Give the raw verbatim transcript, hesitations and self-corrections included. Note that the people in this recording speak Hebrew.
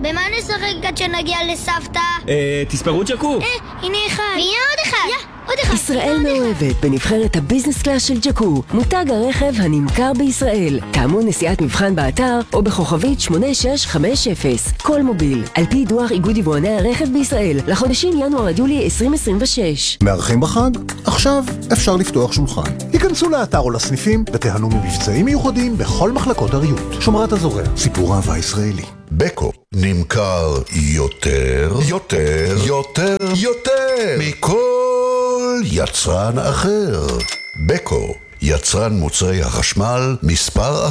במה נשחק עד שנגיע לסבתא? אה, תספרו ג'קו. אה, הנה אחד. והנה עוד אחד. יא, עוד אחד. ישראל מאוהבת בנבחרת הביזנס קלאס של ג'קו, מותג הרכב הנמכר בישראל. טעמו נסיעת מבחן באתר או בכוכבית שמונה שש חמש אפס. כל מוביל, על פי דוח איגוד יבואני הרכב בישראל, לחודשים ינואר עד יולי עשרים עשרים ושש. מארחים בחג? עכשיו אפשר לפתוח שולחן. היכנסו לאתר או לסניפים ותיהנו ממבצעים מיוחדים בכל מחלקות הריהוט. שומרת הזורע, סיפור אהבה ישראלי. בקו נמכר יותר, יותר, יותר, יותר מכל יצרן אחר. בקו, יצרן מוצרי החשמל מספר אחר.